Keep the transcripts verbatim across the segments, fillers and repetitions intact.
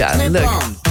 Ja, leuk.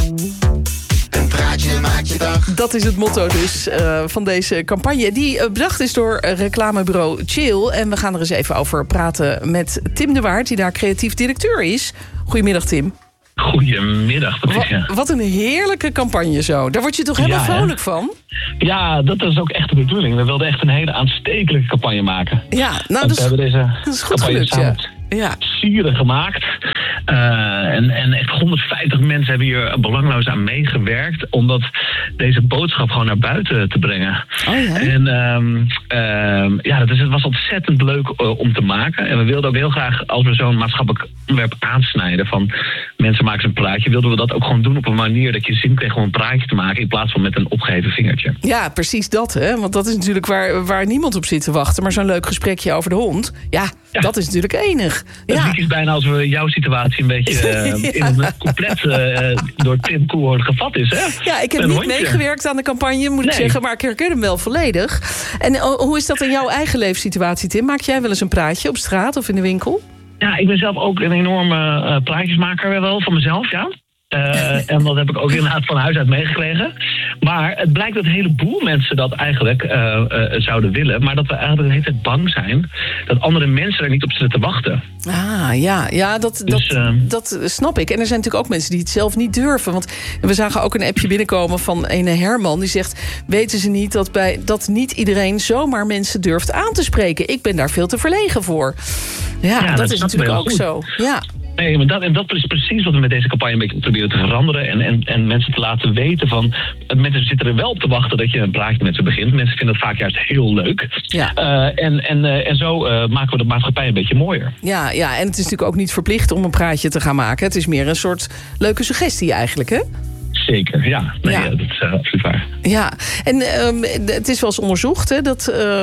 Een praatje maakt je dag. Dat is het motto dus uh, van deze campagne. Die uh, bedacht is door uh, reclamebureau Chill. En we gaan er eens even over praten met Tim de Waard, die daar creatief directeur is. Goedemiddag, Tim. Goedemiddag, Patricia. Wat, wat een heerlijke campagne zo. Daar word je toch helemaal ja, vrolijk van? Ja, dat is ook echt de bedoeling. We wilden echt een hele aanstekelijke campagne maken. Ja, nou, dat is, we hebben deze dat is goed campagne gelukt, samen ja. Ja. Sieren gemaakt. Uh, en, en echt honderdvijftig mensen hebben hier belangloos aan meegewerkt om deze boodschap gewoon naar buiten te brengen. Oh ja? En um, um, ja, dat is, het was ontzettend leuk uh, om te maken. En we wilden ook heel graag, als we zo'n maatschappelijk onderwerp aansnijden van mensen maken een praatje, wilden we dat ook gewoon doen op een manier dat je zin kreeg om een praatje te maken in plaats van met een opgeheven vingertje. Ja, precies dat, hè? Want dat is natuurlijk waar, waar niemand op zit te wachten. Maar zo'n leuk gesprekje over de hond, ja, ja. dat is natuurlijk enig. Het ja. is bijna als we jouw situatie een beetje uh, ja. in een compleet uh, door Tim Koehoorn gevat is, hè? Ja, ik heb een niet hondje. meegewerkt aan de campagne, moet nee. ik zeggen, maar ik herken hem wel volledig. En uh, hoe is dat in jouw eigen leefsituatie, Tim? Maak jij wel eens een praatje op straat of in de winkel? Ja, ik ben zelf ook een enorme uh, praatjesmaker wel van mezelf, ja. Uh, en dat heb ik ook inderdaad van huis uit meegekregen. Maar het blijkt dat een heleboel mensen dat eigenlijk uh, uh, zouden willen. Maar dat we eigenlijk de hele tijd bang zijn dat andere mensen er niet op zitten te wachten. Ah, ja, ja dat, dus, dat, uh, dat snap ik. En er zijn natuurlijk ook mensen die het zelf niet durven. Want we zagen ook een appje binnenkomen van een Herman. Die zegt, weten ze niet dat, bij, dat niet iedereen zomaar mensen durft aan te spreken? Ik ben daar veel te verlegen voor. Ja, ja dat, dat is natuurlijk ook goed. Zo. Ja. Nee, maar dat, en dat is precies wat we met deze campagne een beetje proberen te veranderen. En, en, en mensen te laten weten van, mensen zitten er wel op te wachten dat je een praatje met ze begint. Mensen vinden het vaak juist heel leuk. Ja. Uh, en, en, uh, en zo uh, maken we de maatschappij een beetje mooier. Ja, ja, en het is natuurlijk ook niet verplicht om een praatje te gaan maken. Het is meer een soort leuke suggestie eigenlijk, hè? Zeker, ja. Nee, ja. ja dat is uh, absoluut waar. Ja, en um, het is wel eens onderzocht, hè, dat uh,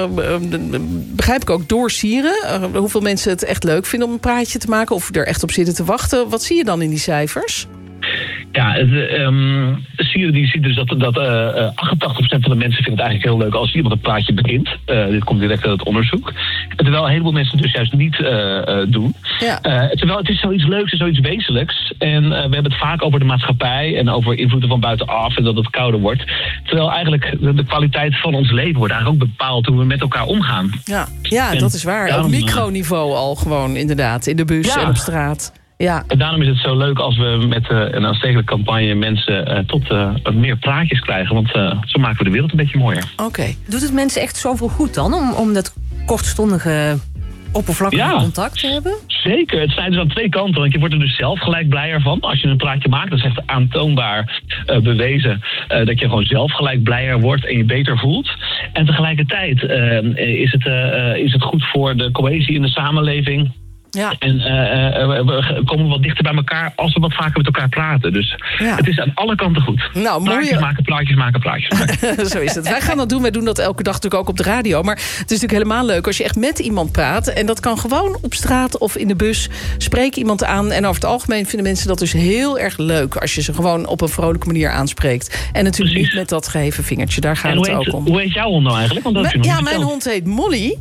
begrijp ik ook door Sieren. Uh, hoeveel mensen het echt leuk vinden om een praatje te maken, of er echt op zitten te wachten. Wat zie je dan in die cijfers? Ja, het, um, Sieren die ziet dus dat, dat uh, achtentachtig procent van de mensen vindt het eigenlijk heel leuk als iemand een praatje begint. Uh, dit komt direct uit het onderzoek. Terwijl een heleboel mensen het dus juist niet uh, uh, doen. Ja. Uh, terwijl het is zoiets leuks en zoiets wezenlijks. En uh, we hebben het vaak over de maatschappij en over invloeden van buitenaf en dat het kouder wordt. Terwijl eigenlijk de, de kwaliteit van ons leven wordt eigenlijk ook bepaald hoe we met elkaar omgaan. Ja, ja dat is waar. Daarom, op microniveau al gewoon inderdaad. In de bus ja. en op straat. Ja. En daarom is het zo leuk als we met uh, een aanstekelijke campagne mensen uh, tot uh, meer praatjes krijgen. Want uh, zo maken we de wereld een beetje mooier. Oké. Okay. Doet het mensen echt zoveel goed dan om, om dat kortstondige oppervlakkige ja, contact te hebben? Zeker. Het zijn dus aan twee kanten. Want je wordt er dus zelf gelijk blijer van. Als je een praatje maakt, dat is echt aantoonbaar uh, bewezen uh, dat je gewoon zelf gelijk blijer wordt en je beter voelt. En tegelijkertijd uh, is, het, uh, is het goed voor de cohesie in de samenleving. Ja. En uh, uh, we komen wat dichter bij elkaar als we wat vaker met elkaar praten. Dus ja. het is aan alle kanten goed. Nou, plaatjes mooie... maken, plaatjes maken, plaatjes maken. Zo is het. Wij gaan dat doen. Wij doen dat elke dag natuurlijk ook op de radio. Maar het is natuurlijk helemaal leuk als je echt met iemand praat. En dat kan gewoon op straat of in de bus. Spreek iemand aan. En over het algemeen vinden mensen dat dus heel erg leuk als je ze gewoon op een vrolijke manier aanspreekt. En natuurlijk Precies. niet met dat geheven vingertje. Daar gaat het heet, ook om. Hoe heet jouw hond nou eigenlijk? Want dat maar, ja, mijn hond heet Molly.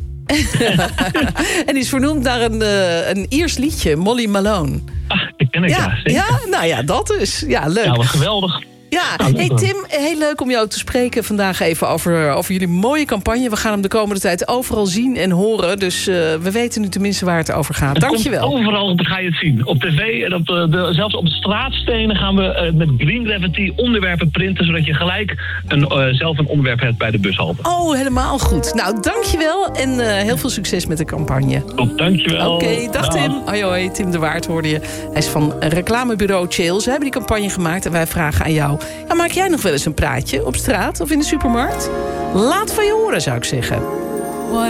En die is vernoemd naar een, uh, een Iers liedje, Molly Malone. Ah, ik ken het, ja. Ja, ja, nou ja, dat dus. Ja, leuk. Ja, wat geweldig. Ja, nou, hey Tim, heel leuk om jou te spreken vandaag even over, over jullie mooie campagne. We gaan hem de komende tijd overal zien en horen. Dus uh, we weten nu tenminste waar het over gaat. Dank je wel. Overal ga je het zien. Op tv en op de, de, zelfs op de straatstenen gaan we uh, met Green Gravity onderwerpen printen, zodat je gelijk een, uh, zelf een onderwerp hebt bij de bushalte. Oh, helemaal goed. Nou, dank je wel en uh, heel veel succes met de campagne. Top, dank je wel. Oké, okay, dag, dag Tim. Hoi, hoi, Tim de Waard hoorde je. Hij is van reclamebureau Chill. Ze hebben die campagne gemaakt en wij vragen aan jou. Ja, maak jij nog wel eens een praatje op straat of in de supermarkt? Laat van je horen, zou ik zeggen.